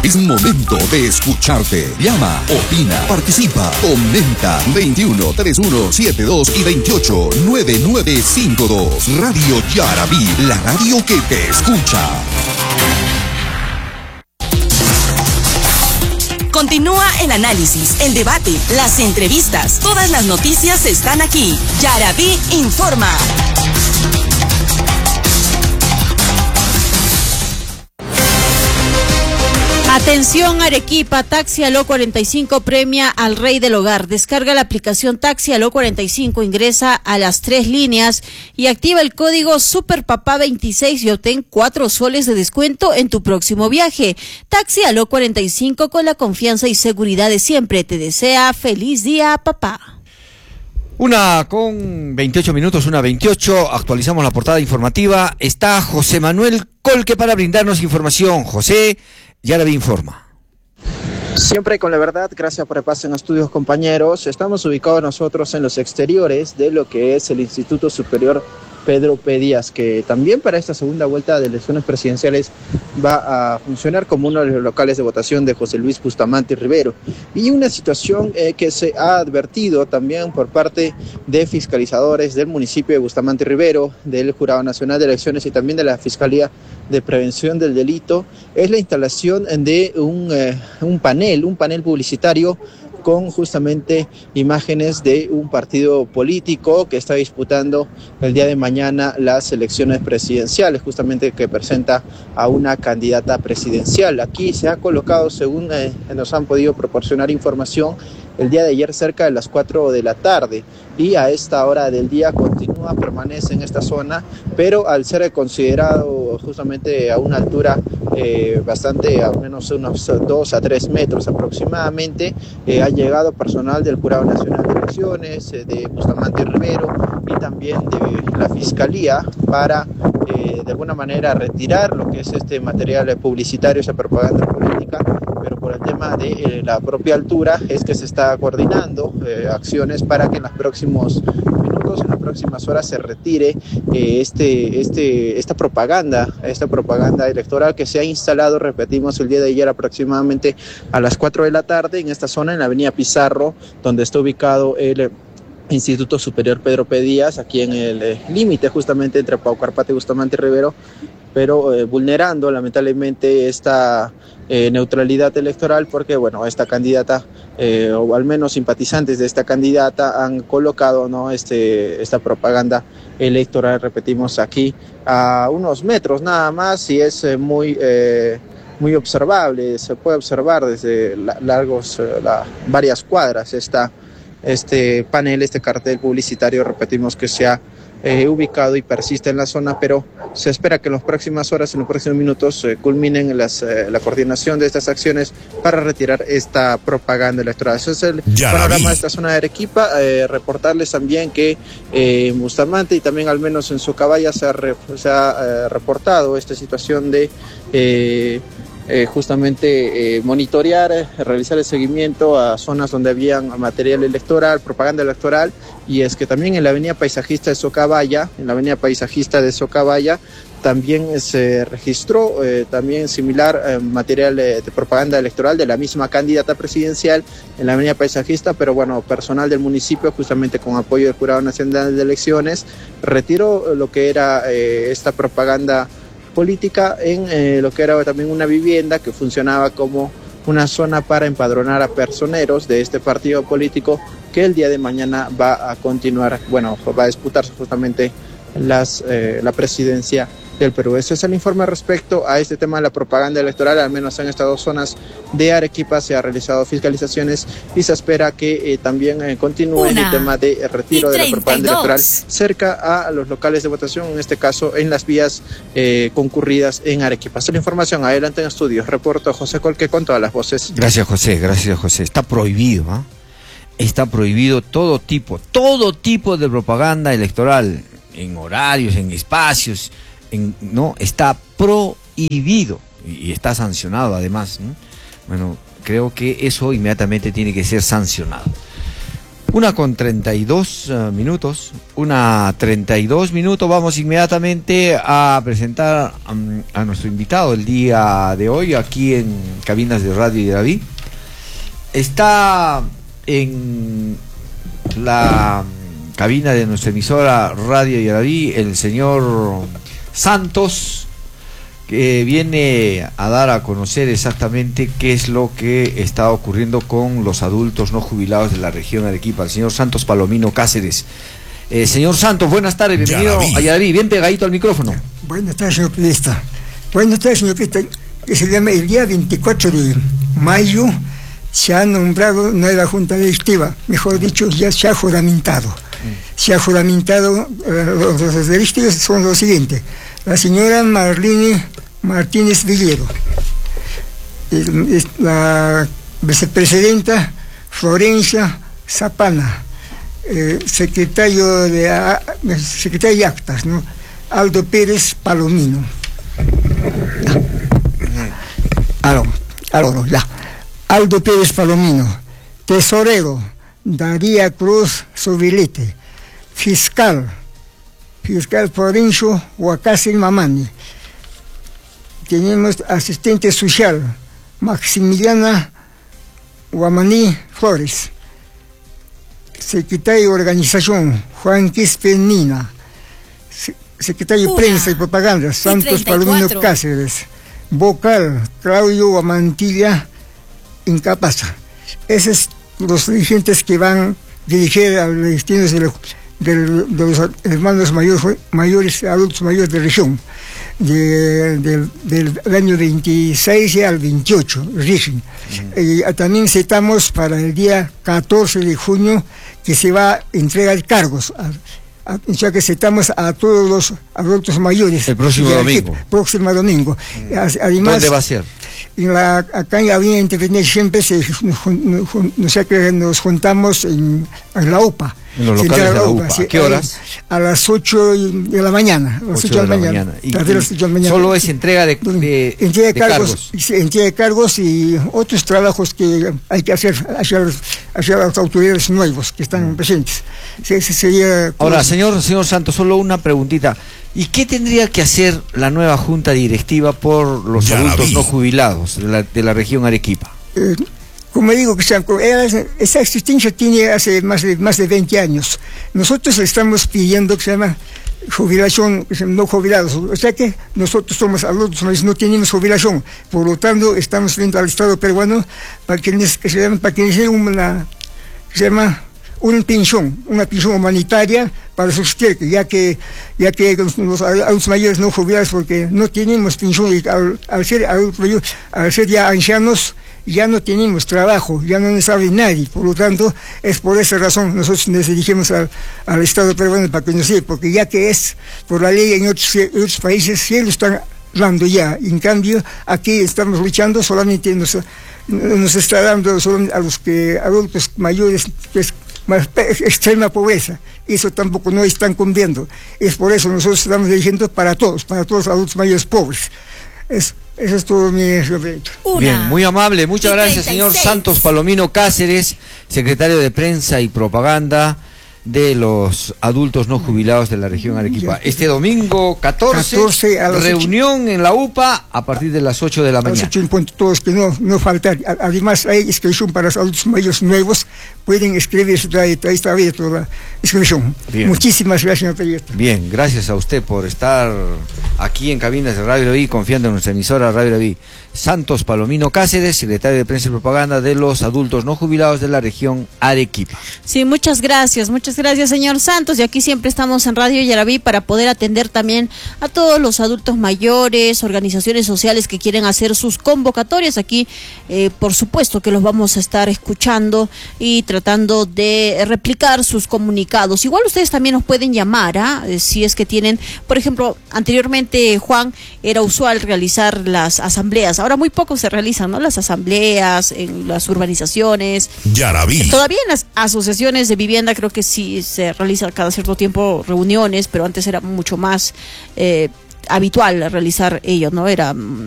Es momento de escucharte. Llama, opina, participa, comenta. 21 31 72 y 28 9952. Radio Yarabí, la radio que te escucha. Continúa el análisis, el debate, las entrevistas. Todas las noticias están aquí. Yarabí informa. Atención Arequipa, Taxi Aló 45 premia al rey del hogar. Descarga la aplicación Taxi Aló 45, ingresa a las 3 líneas y activa el código SUPERPAPA26 y obtén 4 soles de descuento en tu próximo viaje. Taxi Aló 45, con la confianza y seguridad de siempre. Te desea feliz día, papá. 1:28, 1:28, actualizamos la portada informativa. Está José Manuel Colque para brindarnos información. José, Yarabí informa. Siempre con la verdad, gracias por el pase en estudios, compañeros. Estamos ubicados nosotros en los exteriores de lo que es el Instituto Superior Pedro P. Díaz, que también para esta segunda vuelta de elecciones presidenciales va a funcionar como uno de los locales de votación de José Luis Bustamante Rivero. Y una situación que se ha advertido también por parte de fiscalizadores del municipio de Bustamante Rivero, del Jurado Nacional de Elecciones y también de la Fiscalía de Prevención del Delito, es la instalación de un panel publicitario con justamente imágenes de un partido político que está disputando el día de mañana las elecciones presidenciales, justamente que presenta a una candidata presidencial. Aquí se ha colocado, según nos han podido proporcionar información, el día de ayer cerca de las 4 de la tarde, y a esta hora del día permanece en esta zona, pero al ser considerado justamente a una altura bastante, al menos unos 2 a 3 metros aproximadamente, ha llegado personal del Jurado Nacional de Elecciones, de Bustamante Rivero y también de la Fiscalía para de alguna manera retirar lo que es este material publicitario, esa propaganda política, pero por el tema de la propia altura es que se está coordinando acciones para que en los próximos minutos, en las próximas horas se retire esta propaganda electoral que se ha instalado, repetimos, el día de ayer aproximadamente a las 4 de la tarde en esta zona, en la avenida Pizarro, donde está ubicado el Instituto Superior Pedro P. Díaz, aquí en el límite justamente entre Paucarpata y Bustamante Rivero, pero vulnerando lamentablemente esta neutralidad electoral, porque bueno, esta candidata o al menos simpatizantes de esta candidata han colocado, ¿no?, esta propaganda electoral, repetimos, aquí a unos metros nada más, y es muy observable, se puede observar desde varias cuadras este panel, este cartel publicitario, repetimos, que se ha ubicado y persiste en la zona, pero se espera que en las próximas horas, en los próximos minutos, culminen la coordinación de estas acciones para retirar esta propaganda electoral. Ese es el panorama de esta zona de Arequipa. Reportarles también que en Bustamante y también al menos en Socabaya se ha reportado esta situación de justamente monitorear, realizar el seguimiento a zonas donde había material electoral, propaganda electoral, y es que también en la avenida paisajista de Socabaya, también se registró también similar material de propaganda electoral de la misma candidata presidencial en la avenida paisajista, pero bueno, personal del municipio, justamente con apoyo del Jurado Nacional de Elecciones, retiró lo que era esta propaganda política en lo que era también una vivienda que funcionaba como una zona para empadronar a personeros de este partido político que el día de mañana va a continuar, bueno, va a disputarse justamente la presidencia del Perú. Ese es el informe respecto a este tema de la propaganda electoral. Al menos en estas 2 zonas de Arequipa se ha realizado fiscalizaciones y se espera que también continúe el tema de retiro de la propaganda electoral cerca a los locales de votación, en este caso en las vías concurridas en Arequipa. Esta es la información. Adelante en estudios. Reporto José Colque con todas las voces. Gracias, José. Está prohibido, ¿eh? Está prohibido todo tipo de propaganda electoral, en horarios, en espacios, no, está prohibido y está sancionado además, ¿no? Bueno, creo que eso inmediatamente tiene que ser sancionado. 1:32. 1:32. Vamos inmediatamente a presentar a nuestro invitado el día de hoy aquí en Cabinas de Radio Yaraví. Está en la cabina de nuestra emisora Radio Yaraví el señor Santos, que viene a dar a conocer exactamente qué es lo que está ocurriendo con los adultos no jubilados de la región Arequipa. El señor Santos Palomino Cáceres. Señor Santos, buenas tardes, bienvenido a Yaraví, bien pegadito al micrófono. Buenas tardes, señor periodista. Buenas tardes, señor periodista. El día 24 de mayo se ha nombrado nueva junta directiva, mejor dicho, ya se ha juramentado. Se ha juramentado, los directivos son los siguientes: la señora Marlene Martínez Villero, la vicepresidenta Florencia Zapana, secretario de actas, ¿no? Aldo Pérez Palomino. Aldo Pérez Palomino. Tesorero Daría Cruz Sobilete. Fiscal Florencio Huacasi Mamani. Tenemos asistente social Maximiliana Guamaní Flores. Secretario de Organización Juan Quispe Nina. Secretario de Prensa y Propaganda Santos Palomino Cáceres. Vocal Claudio Guamantilla Incapasa. Esos son los dirigentes que van a dirigir a los destinos de los hermanos mayores, adultos mayores de región, del año 26 al 28, rigen. También citamos para el día 14 de junio que se va a entregar cargos, ya que citamos a todos los adultos mayores. El próximo domingo. Además, ¿dónde va a ser? Acá en la Avenida Independencia siempre nos juntamos en la UPA. En los locales de la UPA. ¿A qué horas? A las 8 de la mañana. 8 de la mañana. Y solo es entrega de cargos. Entrega de cargos y otros trabajos que hay que hacer hacia las autoridades nuevos que están presentes. Sería... Ahora, señor Santos, solo una preguntita. ¿Y qué tendría que hacer la nueva junta directiva por los adultos no jubilados de la región Arequipa? Como digo, esa existencia tiene hace más de 20 años. Nosotros estamos pidiendo que se llama jubilación no jubilados. O sea que nosotros somos adultos, no tenemos jubilación. Por lo tanto, estamos frente al Estado peruano para que una pensión humanitaria para subsistir, ya que los adultos mayores no jubilados, porque no tenemos pensión, y al ser ya ancianos, ya no tenemos trabajo, ya no nos sabe nadie. Por lo tanto, es por esa razón nosotros nos dirigimos al Estado peruano para que nos dé, porque ya que es por la ley en otros países, sí lo están dando ya. En cambio, aquí estamos luchando, solamente nos está dando a los adultos mayores, que es más extrema pobreza. Eso tampoco no están cumpliendo. Es por eso nosotros estamos dirigiendo para todos los adultos mayores pobres. Eso es todo mi respeto. Bien, muy amable. Muchas gracias, señor Santos Palomino Cáceres, secretario de Prensa y Propaganda de los adultos no jubilados de la región Arequipa. Este domingo 14 reunión en la UPA a partir de las 8 de la mañana. A las 8 en punto, todos que no faltar. Además, hay inscripción para los adultos mayores nuevos. Pueden inscribirse, ahí está abierta la inscripción. Bien. Muchísimas gracias, señor periodista. Bien, gracias a usted por estar aquí en Cabinas de Radio Yaraví, confiando en nuestra emisora Radio Yaraví. Santos Palomino Cáceres, secretario de Prensa y Propaganda de los adultos no jubilados de la región Arequipa. Sí, muchas gracias, señor Santos. Y aquí siempre estamos en Radio Yaraví para poder atender también a todos los adultos mayores, organizaciones sociales que quieren hacer sus convocatorias. Aquí, por supuesto que los vamos a estar escuchando y tratando de replicar sus comunicados. Igual ustedes también nos pueden llamar, si es que tienen, por ejemplo, anteriormente, Juan, era usual realizar las asambleas. Ahora muy poco se realizan, ¿no? Las asambleas en las urbanizaciones. Yaraví. Todavía en las asociaciones de vivienda creo que sí se realizan cada cierto tiempo reuniones, pero antes era mucho más habitual realizar ello, ¿no? Era